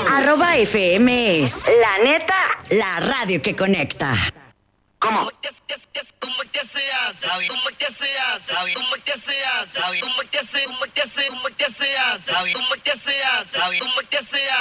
@FM es la neta, la radio que conecta. ¿Cómo? ¿Cómo que se hace? ¿Cómo que se hace? ¿Cómo que se hace? ¿Cómo que se hace? ¿Cómo que se hace? ¿Cómo que se hace? ¿Cómo que se hace?